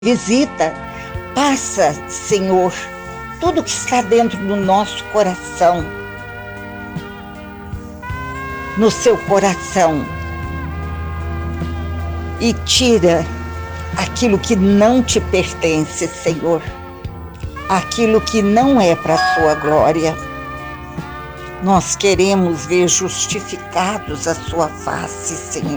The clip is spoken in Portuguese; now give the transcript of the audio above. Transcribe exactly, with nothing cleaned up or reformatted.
Visita, passa, Senhor, tudo que está dentro do nosso coração, no seu coração, e tira aquilo que não te pertence, Senhor, aquilo que não é para a sua glória. Nós queremos ver justificados a sua face, Senhor.